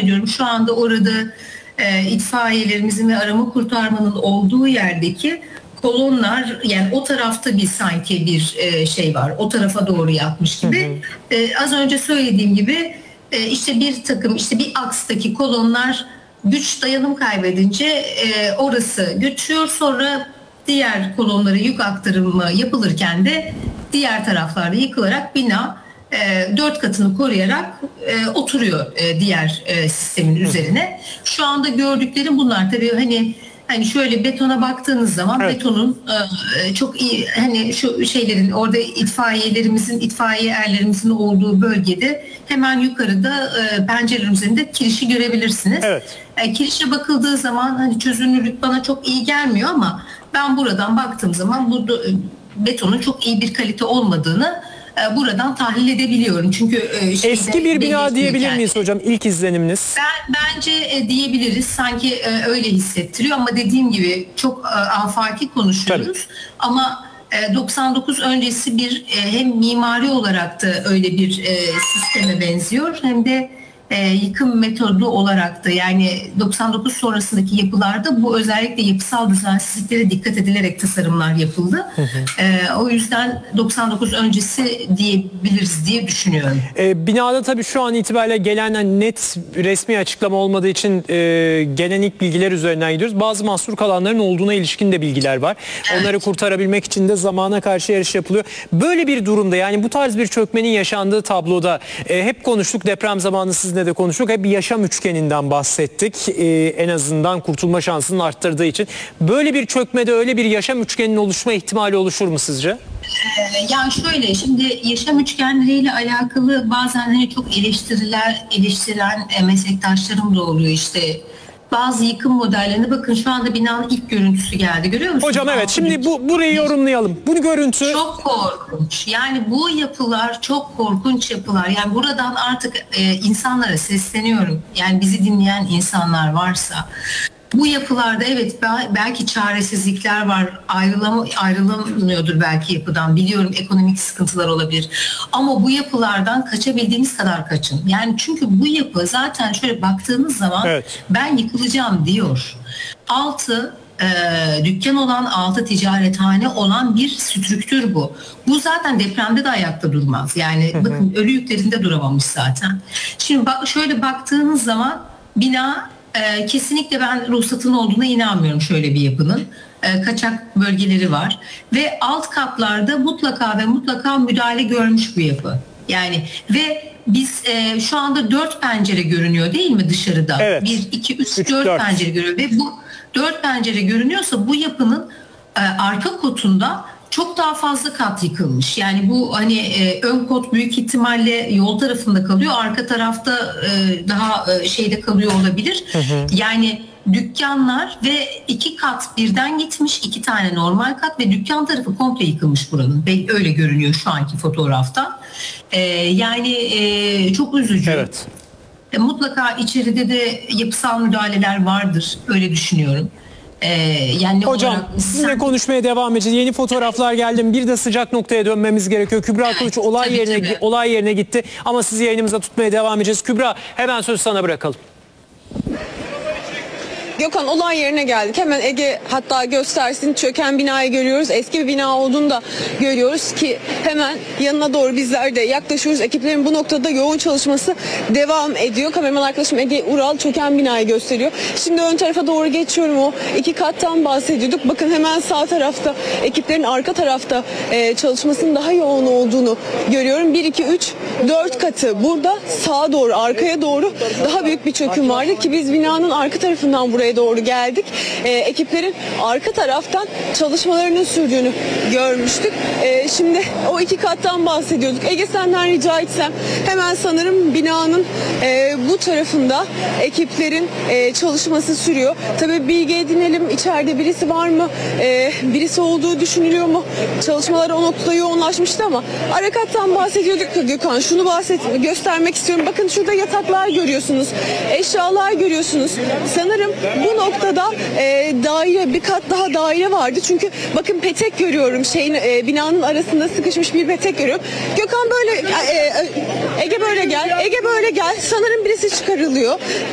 ediyorum şu anda orada itfaiyelerimizin ve arama kurtarmanın olduğu yerdeki kolonlar, yani o tarafta bir sanki bir şey var. O tarafa doğru yapmış gibi. Az önce söylediğim gibi işte bir takım, işte bir akstaki kolonlar güç dayanım kaybedince orası göçüyor. Sonra diğer kolonlara yük aktarımı yapılırken de diğer taraflarda yıkılarak bina 4 katını koruyarak oturuyor diğer sistemin üzerine. Şu anda gördüklerim bunlar. Tabii hani şöyle betona baktığınız zaman betonun çok iyi, hani şu şeylerin orada itfaiye erlerimizin olduğu bölgede hemen yukarıda pencerenin üzerinde kirişi görebilirsiniz. Evet. Kirişe bakıldığı zaman hani çözünürlük bana çok iyi gelmiyor ama ben buradan baktığım zaman burada betonun çok iyi bir kalite olmadığını buradan tahlil edebiliyorum. Çünkü eski bir bina diyebilir miyiz hocam, ilk izleniminiz? Bence diyebiliriz. Sanki öyle hissettiriyor ama dediğim gibi çok afaki konuşuyoruz. Tabii. Ama 99 öncesi bir hem mimari olarak da öyle bir sisteme benziyor, hem de yıkım metodu olarak da, yani 99 sonrasındaki yapılarda bu özellikle yapısal düzensizliklere dikkat edilerek tasarımlar yapıldı. O yüzden 99 öncesi diyebiliriz diye düşünüyorum. Binada tabii şu an itibariyle gelen net resmi açıklama olmadığı için gelen ilk bilgiler üzerinden gidiyoruz. Bazı mahsur kalanların olduğuna ilişkin de bilgiler var. Evet. Onları kurtarabilmek için de zamana karşı yarış yapılıyor. Böyle bir durumda, yani bu tarz bir çökmenin yaşandığı tabloda hep konuştuk, deprem zamanı sizinle de konuştuk. Hep bir yaşam üçgeninden bahsettik. En azından kurtulma şansını arttırdığı için. Böyle bir çökmede öyle bir yaşam üçgeninin oluşma ihtimali oluşur mu sizce? Yani şöyle, şimdi yaşam üçgenleriyle alakalı bazen hani çok eleştirilen meslektaşlarım da oluyor işte. Bazı yıkım modellerine bakın, şu anda binanın ilk görüntüsü geldi, görüyor musunuz? Hocam evet, şimdi burayı yorumlayalım. Bu görüntü çok korkunç. Yani bu yapılar çok korkunç yapılar. Yani buradan artık insanlara sesleniyorum. Yani bizi dinleyen insanlar varsa, bu yapılarda evet belki çaresizlikler var, ayrılamıyordur belki yapıdan, biliyorum ekonomik sıkıntılar olabilir, ama bu yapılardan kaçabildiğiniz kadar kaçın. Yani çünkü bu yapı zaten şöyle baktığınız zaman ben yıkılacağım diyor. Altı dükkan olan, altı ticarethane olan bir strüktür bu. Bu zaten depremde de ayakta durmaz. Yani bakın, ölü yüklerinde duramamış zaten. Şimdi şöyle baktığınız zaman bina kesinlikle ben ruhsatın olduğuna inanmıyorum şöyle bir yapının. Kaçak bölgeleri var ve alt katlarda mutlaka müdahale görmüş bu yapı. Yani ve biz şu anda 4 pencere görünüyor değil mi dışarıda? Evet. 1, 2, 3, 4 pencere görüyor ve bu 4 pencere görünüyorsa bu yapının arka kotunda çok daha fazla kat yıkılmış. Yani bu hani ön kot büyük ihtimalle yol tarafında kalıyor. Arka tarafta daha şeyde kalıyor olabilir. Yani dükkanlar ve 2 kat birden gitmiş. 2 tane normal kat ve dükkan tarafı komple yıkılmış buranın. Öyle görünüyor şu anki fotoğrafta. Yani çok üzücü. Evet. Mutlaka içeride de yapısal müdahaleler vardır. Öyle düşünüyorum. Yani hocam sizinle konuşmaya devam edeceğiz. Yeni fotoğraflar geldi. Bir de sıcak noktaya dönmemiz gerekiyor. Kübra Kılıç olay yerine gitti ama sizi yayınımıza tutmaya devam edeceğiz. Kübra, hemen söz sana bırakalım. Gökhan, olay yerine geldik. Hemen Ege hatta göstersin, çöken binayı görüyoruz. Eski bir bina olduğunu da görüyoruz ki hemen yanına doğru bizler de yaklaşıyoruz. Ekiplerin bu noktada yoğun çalışması devam ediyor. Kameraman arkadaşım Ege Ural çöken binayı gösteriyor. Şimdi ön tarafa doğru geçiyorum, o 2 kattan bahsediyorduk. Bakın hemen sağ tarafta, ekiplerin arka tarafta çalışmasının daha yoğun olduğunu görüyorum. 1, 2, 3, 4 katı. Burada sağa doğru, arkaya doğru daha büyük bir çöküm vardı ki biz binanın arka tarafından buraya doğru geldik. Ekiplerin arka taraftan çalışmalarının sürdüğünü görmüştük. Şimdi o 2 kattan bahsediyorduk. Ege, senden rica etsem, hemen sanırım binanın bu tarafında ekiplerin çalışması sürüyor. Tabii bilgi edinelim, içeride birisi var mı? Birisi olduğu düşünülüyor mu? Çalışmalar o noktada yoğunlaşmıştı ama ara kattan bahsediyorduk Gökhan. Şunu göstermek istiyorum. Bakın şurada yataklar görüyorsunuz. Eşyalar görüyorsunuz. Sanırım bu noktada daire, bir kat daha daire vardı. Çünkü bakın petek görüyorum. Binanın arasında sıkışmış bir petek görüyorum. Gökhan böyle Ege böyle gel. Ege böyle gel. Sanırım birisi çıkarılıyor.